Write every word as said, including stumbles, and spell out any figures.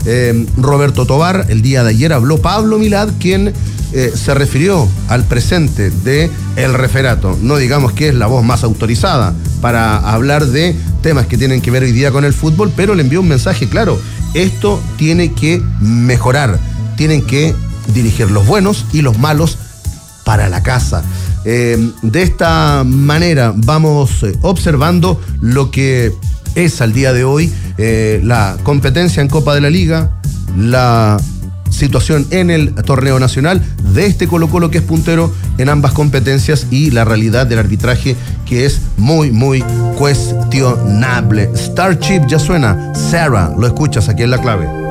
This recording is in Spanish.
eh, Roberto Tobar. El día de ayer habló Pablo Milad, quien eh, se refirió al presente de el referato. No digamos que es la voz más autorizada para hablar de temas que tienen que ver hoy día con el fútbol, pero le envió un mensaje claro. Esto tiene que mejorar, tienen que dirigir los buenos y los malos para la casa. Eh, de esta manera vamos eh, observando lo que es al día de hoy eh, la competencia en Copa de la Liga, la situación en el torneo nacional de este Colo-Colo que es puntero en ambas competencias y la realidad del arbitraje que es muy, muy cuestionable. Starship ya suena, Sarah, lo escuchas aquí en La Clave.